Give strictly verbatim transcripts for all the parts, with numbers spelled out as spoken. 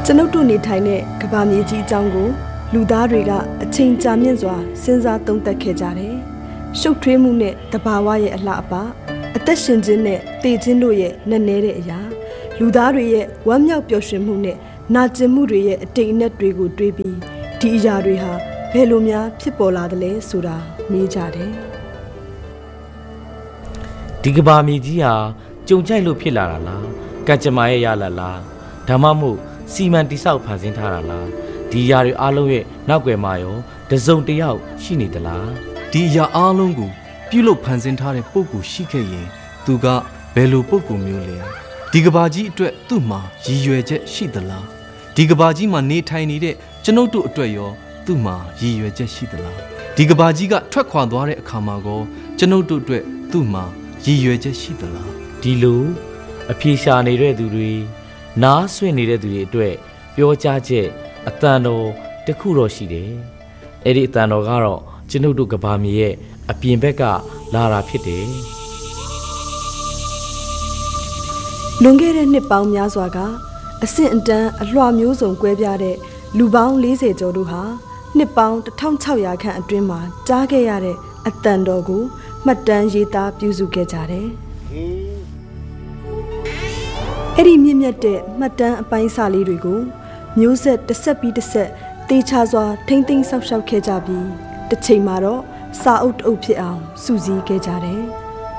ကျွန်ုပ်တို့နေထိုင်တဲ့ကမ္ဘာမြေကြီးအကြောင်းကိုလူသားတွေကအချိန်ကြာမြင့်စွာစဉ်းစားသုံးသပ်ခဲ့ကြတယ်။ရှုပ်ထွေးမှုနဲ့တဘာဝရဲ့အလှအပအသက်ရှင်ခြင်းနဲ့တည်ခြင်းတို့ရဲ့နက်နဲတဲ့အရာလူသားတွေရဲ့ဝမ်းမြောက်ပျော်ရွှင်မှုနဲ့နာကျင်မှုတွေရဲ့အတိတ်အနက်တွေကိုတွေးပြီးဒီအရာတွေဟာဘယ်လိုများဖြစ်ပေါ်လာသလဲဆိုတာမေးကြတယ်။ဒီကဘာမြေကြီးဟာကြုံကြိုက်လို့ဖြစ်လာတာလားကံကြမ္မာရဲ့ရလာလားဒါမှမဟုတ်စီမံတိဆောက်ဖန်ဆင်းထားတာလားဒီအရာတွေအားလုံးရဲ့နောက်ွယ်မှာရောတစုံတစ်ယောက်ရှိနေသလားဒီအရာအားလုံးကိုပြုလုပ်ဖန်ဆင်းထားတဲ့ပုဂ္ဂိုလ်ရှိခဲ့ရင်သူကဘယ်လိုပုဂ္ဂိုလ်မျိုးလဲဒီကဘာကြီးအတွက်သူ့မှာရည်ရွယ်ချက်ရှိသလားဒီကဘာကြီးမှာနေထိုင်နေတဲ့ကျွန်ုပ်တို့အတွက်ရောသူ့မှာရည်ရွယ်ချက်ရှိသလားဒီကဘာကြီးကထွက်ခွာသွားတဲ့အခါမှာကောကျွန်ုပ်တို့အတွက်သူ့မှာရည်ရွယ်ချက်ရှိသလားဒီလိုအပြေရှာနေတဲ့သူတွေနားဆွင့်နေတဲ့သူတွေအတွက်ပြောကြားချက်အတန်တော်တခုတော့ရှိတယ်အဲ့ဒီအတန်တော်ကတော့ကျွန်ုပ်တို့ကဘာမြေရဲ့အပြင်ဘက်ကလာတာဖြစ်တယ်လွန်ခဲ့တဲ့နှစ်ပေါင်းများစွာကအဆင့်အတန်းအလွှာမျိုးစုံကွဲပြားတဲ့လူပေါင်း၄၀ကျော်တို့ဟာနှစ်ပေါင်းတစ်ထောင်ခြောက်ရာခန့်အတွင်းမှာကြားခဲ့ရတဲ့အတန်တော်ကိုမှတ်တမ်းရေးသားပြုစုခဲ့ကြတယ်။အဲ့ဒီမြင့်မြတ်တဲ့မှတ်တမ်းအပိုင်းစာလေးတွေကိုမျိုးဆက်တစ်ဆက်ပြီးတစ်ဆက်တေချာစွာထိမ့်သိမ်းဆောက်ရှောက်ခဲ့ကြပြီးတစ်ချိန်မှာတော့စာအုပ်တအုပ်ဖြစ်အောင်စုစည်းခဲ့ကြတယ်။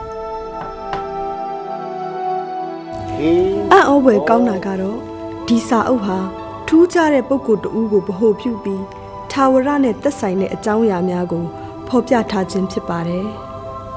အံ့ဩဖွယ်ကောင်းတာကတော့ဒီစာအုပ်ဟာထူးခြားတဲ့ပုဂ္ဂိုလ်တဦးကိုဗဟိုပြုပြီးထာဝရနဲ့သက်ဆိုင်တဲ့အကြောင်းအရာများကိုဖော်ပြထားခြင်းဖြစ်ပါတယ်။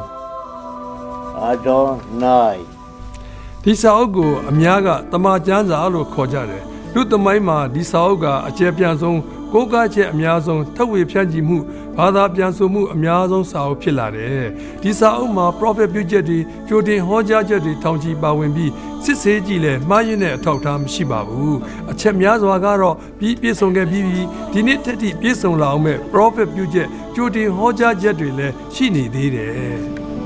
I don't know ဒီစာအုပ်ကိုအများကတမန်ကျမ်းစာလို့ခေါ်ကြတယ်လူသမိုင်းမှာဒီစာအုပ်ကအကျယ်ပြန့်ဆုံးကိုးကားချက်အများဆုံးထပ်ဝေဖြန့်ချီမှုဘာသာပြန်ဆိုမှုအများဆုံးစာအုပ်ဖြစ်လာတယ်ဒီစာအုပ်မှာ prophet ပြုချက်တွေကြိုတင်ဟောကြားချက်တွေထောင်ချီပါဝင်ပြီးစစ်ဆေးကြည့်လဲမှားယွင်းတဲ့အထောက်အထားမရှိပါဘူးအချက်များစွာကတော့ပြီးပြည့်စုံခဲ့ပြီးဒီနေ့တက်ထိပြည့်စုံလာအောင်မဲ့ prophet ပြုချက်ကြိုတင်ဟောကြားချက်တွေလည်းရှိနေသေးတယ်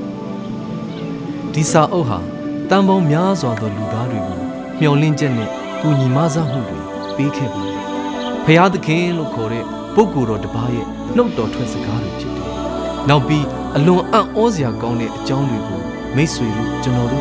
ဒီစာအုပ်ဟာတန်ပေါင်းများစွာသောလူသားတွေကိုမျှော်လင့်ချက်နဲ့ကူညီမဆမှုတွေပေးခဲ့ပါတယ်။ဖျားသခင်လို့ခေါ်တဲ့ပုဂ္ဂိုလ်တော်တစ်ပါးရဲ့နှုတ်တော်ထွက်စကားတွေဖြစ်တယ်။နောက်ပြီးအလွန်အံ့ဩစရာကောင်းတဲ့အကြောင်းတွေကိုမိတ်ဆွေတို့ကျွန်တော်တို့